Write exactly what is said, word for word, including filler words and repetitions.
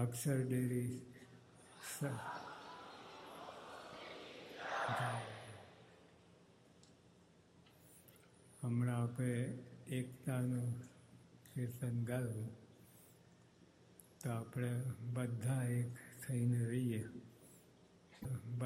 અક્ષર dairy હમણાં આપણે એકતાનું કીર્તન ગાયું તો આપણે બધા એક થઈને રહીએ.